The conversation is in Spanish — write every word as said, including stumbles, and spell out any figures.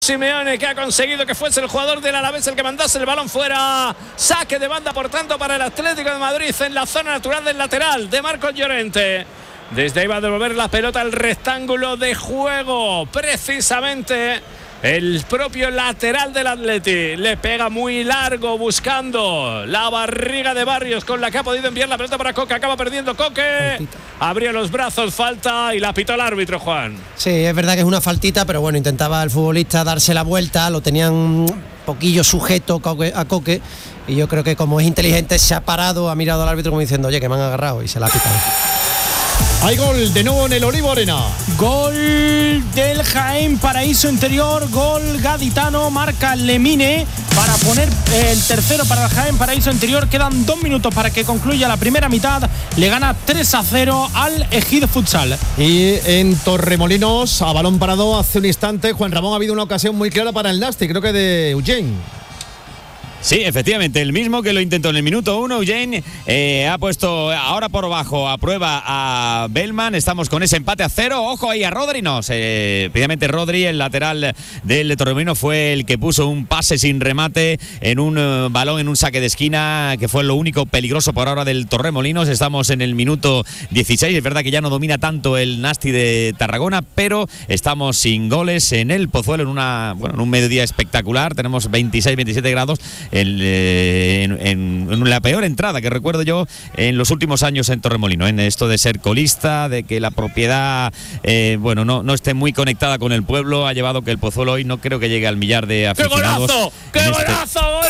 Simeone, que ha conseguido que fuese el jugador del Alavés el que mandase el balón fuera. Saque de banda, por tanto, para el Atlético de Madrid en la zona natural del lateral de Marcos Llorente. Desde ahí va a devolver la pelota al rectángulo de juego. Precisamente el propio lateral del Atleti le pega muy largo buscando la barriga de Barrios, con la que ha podido enviar la pelota para Coque. Acaba perdiendo Coque. Faltita. Abrió los brazos, falta, y la pitó el árbitro, Juan. Sí, es verdad que es una faltita, pero bueno, intentaba el futbolista darse la vuelta, lo tenían un poquillo sujeto a Coque, y yo creo que como es inteligente se ha parado, ha mirado al árbitro como diciendo, oye, que me han agarrado, y se la ha pitado. Hay gol de nuevo en el Olivo Arena. Gol del Jaén, paraíso interior, gol gaditano, marca Lemine para poner el tercero para el Jaén, paraíso interior. Quedan dos minutos para que concluya la primera mitad. Le gana tres a cero al Ejido Futsal. Y en Torremolinos, a balón parado hace un instante, Juan Ramón, ha habido una ocasión muy clara para el Nasti, creo que de Eugene. Sí, efectivamente, el mismo que lo intentó en el minuto uno. Eugene eh, ha puesto ahora por bajo a prueba a Bellman. Estamos con ese empate a cero. Ojo ahí a Rodri. No, eh, precisamente Rodri, el lateral del Torremolinos, fue el que puso un pase sin remate en un uh, balón, en un saque de esquina, que fue lo único peligroso por ahora del Torremolinos. Estamos en el minuto dieciséis. Es verdad que ya no domina tanto el Nasti de Tarragona, pero estamos sin goles en el Pozuelo, en, una, bueno, en un mediodía espectacular. Tenemos veintiséis, veintisiete grados. El, eh, en, en, en la peor entrada que recuerdo yo en los últimos años en Torremolinos, en esto de ser colista, de que la propiedad eh, bueno no, no esté muy conectada con el pueblo, ha llevado que el Pozuelo hoy no creo que llegue al millar de aficionados. ¡Qué golazo! ¡Qué golazo!